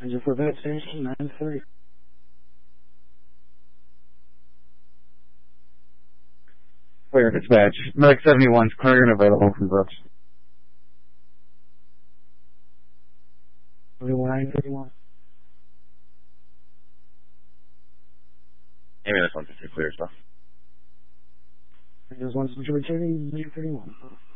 Engine for vaccination, 930. Clear dispatch. Medic 71's clear and available from Brooks. 931. Ambulance 152 clear as well. There's one switch returning, 931.